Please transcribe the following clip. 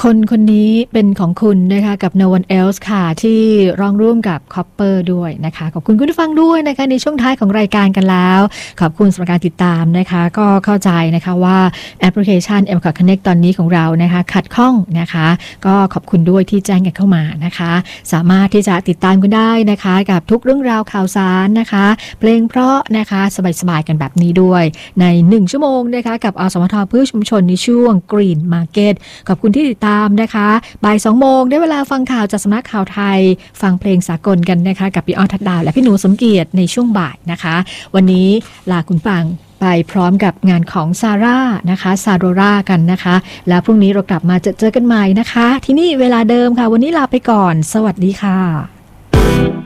คนคนนี้เป็นของคุณนะคะกับ No One Else ค่ะที่ร้องร่วมกับ Copper ด้วยนะคะขอบคุณคุณผู้ฟังด้วยนะคะในช่วงท้ายของรายการกันแล้วขอบคุณสำหรับการติดตามนะคะก็เข้าใจนะคะว่าแอปพลิเคชัน M-Card Connect ตอนนี้ของเรานะคะขัดข้องนะคะก็ขอบคุณด้วยที่แจ้งกันเข้ามานะคะสามารถที่จะติดตามกันได้นะคะกับทุกเรื่องราวข่าวสารนะคะเพลงเพราะนะคะสบายๆกันแบบนี้ด้วยใน1ชั่วโมงนะคะกับอสมทเพื่อชุมชนในช่วง Green Market ขอบคุณที่ติดตามนะคะบ่าย 2 โมงได้เวลาฟังข่าวจากสำนักข่าวไทยฟังเพลงสากลกันนะคะกับพี่อ้อทัดดาวและพี่หนูสมเกียรติในช่วงบ่ายนะคะวันนี้ลาคุณฟังไปพร้อมกับงานของซาร่านะคะซาโรรากันนะคะแล้วพรุ่งนี้เรากลับมาเจอกันใหม่นะคะที่นี่เวลาเดิมค่ะวันนี้ลาไปก่อนสวัสดีค่ะ